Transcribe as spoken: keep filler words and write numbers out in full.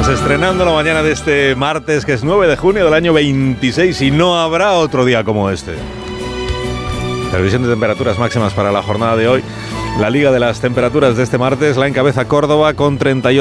Estamos estrenando la mañana de este martes, que es nueve de junio del año veintiséis, y no habrá otro día como este. Previsión de temperaturas máximas para la jornada de hoy. La liga de las temperaturas de este martes la encabeza Córdoba con treinta y ocho.